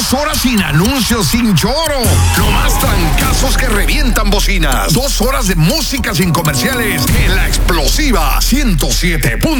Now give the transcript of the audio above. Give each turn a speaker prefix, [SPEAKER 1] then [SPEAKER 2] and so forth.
[SPEAKER 1] 2 horas sin anuncios, sin choro. Nomás trancazos que revientan bocinas. 2 horas de música sin comerciales en la explosiva 107.